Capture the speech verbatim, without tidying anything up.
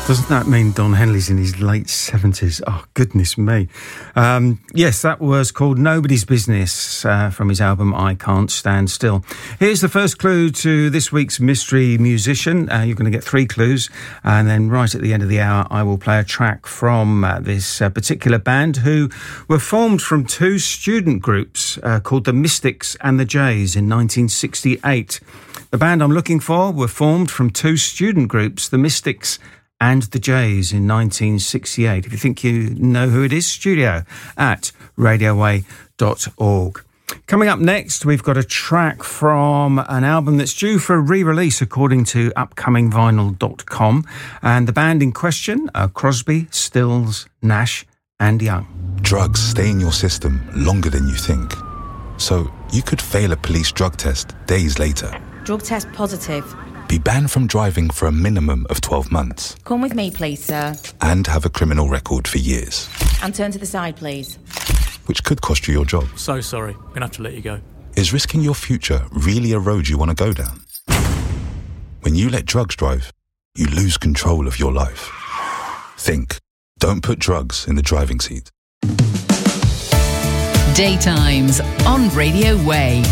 Doesn't that mean Don Henley's in his late seventies? Oh, goodness me. Um, yes, that was called Nobody's Business uh, from his album I Can't Stand Still. Here's the first clue to this week's Mystery Musician. Uh, you're going to get three clues, and then right at the end of the hour, I will play a track from uh, this uh, particular band who were formed from two student groups uh, called the Mystics and the Jays in nineteen sixty-eight. The band I'm looking for were formed from two student groups, the Mystics and the Jays in nineteen sixty-eight. If you think you know who it is, studio at radioway dot org. Coming up next, we've got a track from an album that's due for re-release according to upcoming vinyl dot com. And the band in question are Crosby, Stills, Nash and Young. Drugs stay in your system longer than you think. So you could fail a police drug test days later. Drug test positive. Be banned from driving for a minimum of twelve months. Come with me, please, sir. And have a criminal record for years. And turn to the side, please. Which could cost you your job. So sorry, I'm going to have to let you go. Is risking your future really a road you want to go down? When you let drugs drive, you lose control of your life. Think. Don't put drugs in the driving seat. Daytimes on Radio Way.